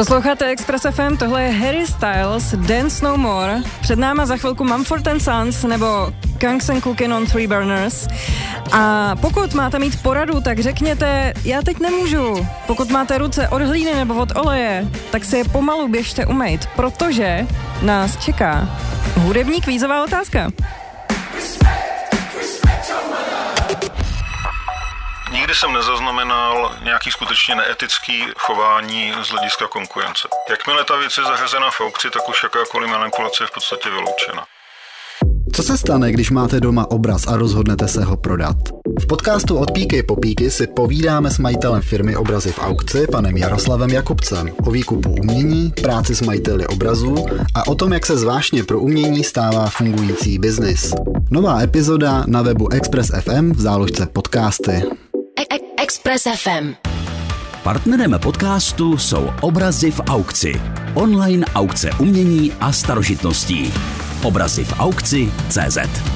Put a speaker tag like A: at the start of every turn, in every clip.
A: Posloucháte Express FM, tohle je Harry Styles, Dance No More. Před náma za chvilku Mumford & Sons nebo Kongs and Cookin' on Three Burners. A pokud máte mít poradu, tak řekněte, já teď nemůžu. Pokud máte ruce od hlíny nebo od oleje, tak si je pomalu běžte umýt, protože nás čeká hudební kvízová otázka.
B: Nikdy jsem nezaznamenal nějaký skutečně neetický chování z hlediska konkurence. Jakmile ta věc je zařazena v aukci, tak už jakákoliv manipulace je v podstatě vyloučena.
C: Co se stane, když máte doma obraz a rozhodnete se ho prodat? V podcastu Od píky po píky si povídáme s majitelem firmy Obrazy v aukci, panem Jaroslavem Jakubcem, o výkupu umění, práci s majiteli obrazů a o tom, jak se zvláštně pro umění stává fungující biznis. Nová epizoda na webu Express FM v záložce podcasty.
D: Express FM.
E: Partnerem podcastu jsou Obrazy v aukci. Online aukce umění a starožitností. Obrazy v aukci.cz.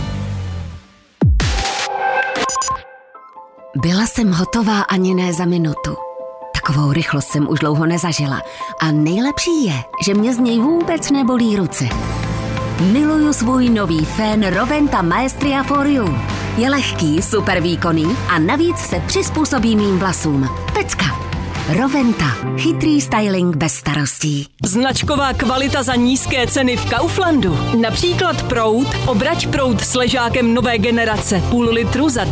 D: Byla jsem hotová ani ne za minutu. Takovou rychlost jsem už dlouho nezažila. A nejlepší je, že mě z něj vůbec nebolí ruce. Miluju svůj nový fén Roventa Maestria for You. Je lehký, super výkonný a navíc se přizpůsobí mým vlasům. Pecka. Roventa. Chytrý styling bez starostí.
F: Značková kvalita za nízké ceny v Kauflandu. Například proud, obrať proud s ležákem nové generace. Půl litru za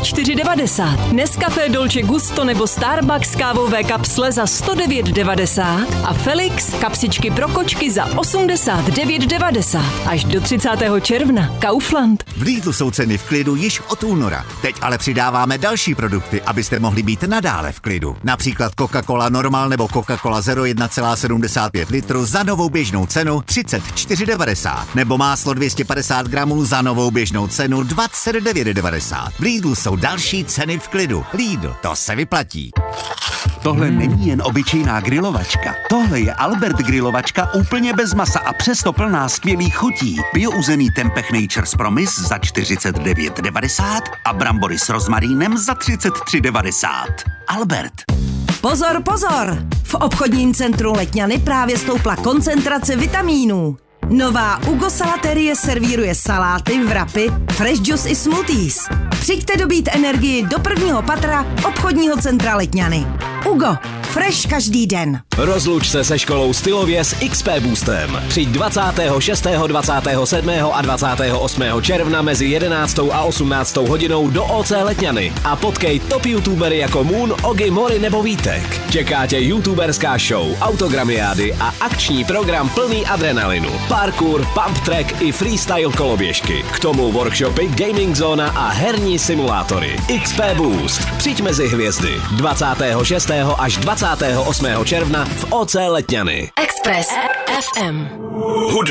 F: 24,90. Nescafé Dolce Gusto nebo Starbucks kávové kapsle za 109,90. A Felix kapsičky pro kočky za 89,90. Až do 30. června. Kaufland.
G: V Lidlu jsou ceny v klidu již od února. Teď ale přidáváme další produkty, abyste mohli být nadále v klidu. Například Coca-Cola Normal nebo Coca-Cola Zero 1,75 litru za novou běžnou cenu 34,90. Nebo máslo 250 gramů za novou běžnou cenu 29,90. V Lidlu jsou další ceny v klidu. Lidl, to se vyplatí.
H: Tohle není jen obyčejná grilovačka. Tohle je Albert grilovačka úplně bez masa a přesto plná skvělých chutí. Biouzený tempeh Nature's Promise za 49,90 a brambory s rozmarínem za 33,90. Albert.
F: Pozor, pozor! V obchodním centru Letňany právě stoupla koncentrace vitamínů. Nová Ugo salaterie servíruje saláty, wrapy, fresh juice i smoothies. Přijďte dobít energii do prvního patra obchodního centra Letňany. Ugo. Fresh každý den.
I: Rozluč se se školou stylově s XP Boostem. Přijď 26., 27. a 28. června mezi 11. a 18. hodinou do OC Letňany a potkej top youtubery jako Moon, Ogi, Mori nebo Vítek. Čeká tě youtuberská show, autogramiády a akční program plný adrenalinu. Parkour, pump track i freestyle koloběžky. K tomu workshopy, gaming zóna a herní simulátory. XP Boost. Přijď mezi hvězdy 26. až 28. června v OC Letňany.
D: Express FM.